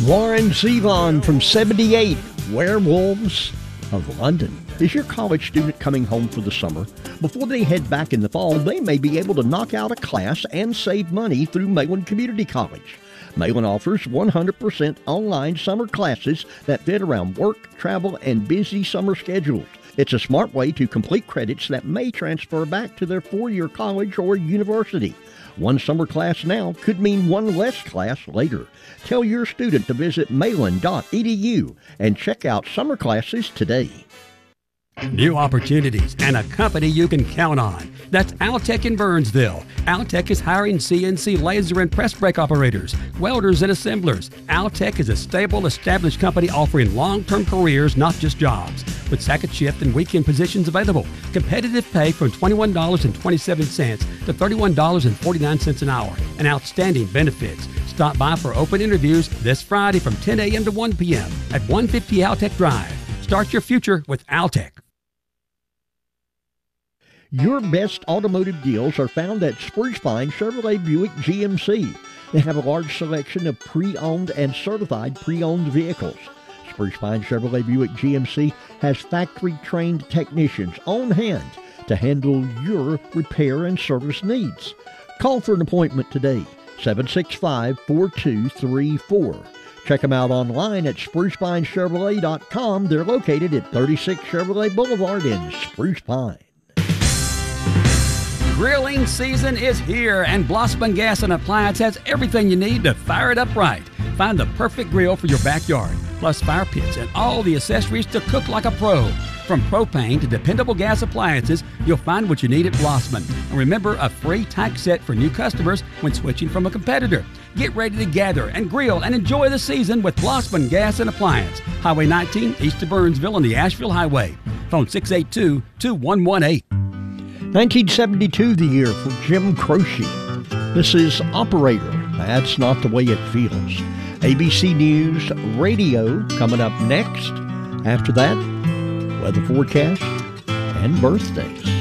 Warren Zevon from 78, Werewolves of London. Is your college student coming home for the summer? Before they head back in the fall, they may be able to knock out a class and save money through Mayland Community College. Mayland offers 100% online summer classes that fit around work, travel, and busy summer schedules. It's a smart way to complete credits that may transfer back to their four-year college or university. One summer class now could mean one less class later. Tell your student to visit mayland.edu and check out summer classes today. New opportunities and a company you can count on. That's Altec in Burnsville. Altec is hiring CNC laser and press brake operators, welders, and assemblers. Altec is a stable, established company offering long-term careers, not just jobs. With second shift and weekend positions available. Competitive pay from $21.27 to $31.49 an hour. And outstanding benefits. Stop by for open interviews this Friday from 10 a.m. to 1 p.m. at 150 Altec Drive. Start your future with Altec. Your best automotive deals are found at Spruce Pine Chevrolet Buick GMC. They have a large selection of pre-owned and certified pre-owned vehicles. Spruce Pine Chevrolet Buick GMC has factory-trained technicians on hand to handle your repair and service needs. Call for an appointment today, 765-4234. Check them out online at sprucepinechevrolet.com. They're located at 36 Chevrolet Boulevard in Spruce Pine. Grilling season is here, and Blossman Gas and Appliance has everything you need to fire it up right. Find the perfect grill for your backyard, plus fire pits and all the accessories to cook like a pro. From propane to dependable gas appliances, you'll find what you need at Blossman. And remember, a free tank set for new customers when switching from a competitor. Get ready to gather and grill and enjoy the season with Blossman Gas and Appliance. Highway 19, east of Burnsville on the Asheville Highway. Phone 682-2118. 1972, the year for Jim Croce. This is Operator. That's not the way it feels. ABC News Radio coming up next. After that, weather forecast and birthdays.